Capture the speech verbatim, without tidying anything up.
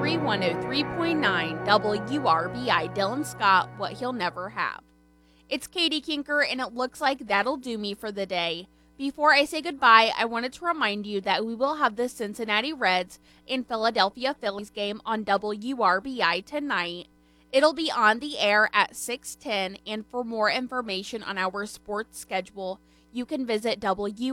Country one oh three point nine W R B I Dylan Scott, what he'll never have. It's Katie Kinker, and it looks like that'll do me for the day. Before I say goodbye, I wanted to remind you that we will have the Cincinnati Reds and Philadelphia Phillies game on W R B I tonight. It'll be on the air at six ten, and for more information on our sports schedule, you can visit W